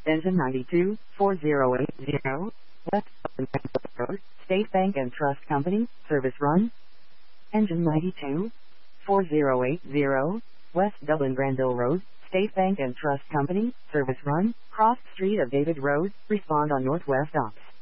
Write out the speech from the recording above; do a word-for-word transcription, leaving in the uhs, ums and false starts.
Engine ninety-two, four zero eight zero, West Dublin Road, State Bank and Trust Company, service run. Engine ninety-two, four zero eight zero, West Dublin Granville Road, State Bank and Trust Company, service run, cross street of David Road, respond on Northwest Ops.